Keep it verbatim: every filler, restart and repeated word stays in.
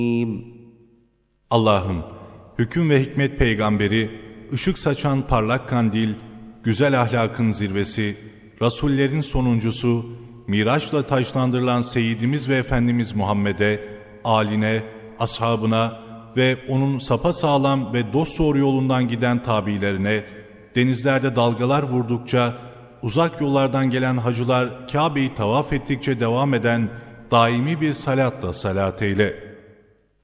Allah'ım, hüküm ve hikmet peygamberi, ışık saçan parlak kandil, güzel ahlakın zirvesi, rasullerin sonuncusu, Miraç'la taçlandırılan Seyyidimiz ve Efendimiz Muhammed'e, âline, ashabına ve onun sapasağlam ve dosdoğru yolundan giden tabilerine, denizlerde dalgalar vurdukça, uzak yollardan gelen hacılar Kabe'yi tavaf ettikçe devam eden daimi bir salatla salat eyle.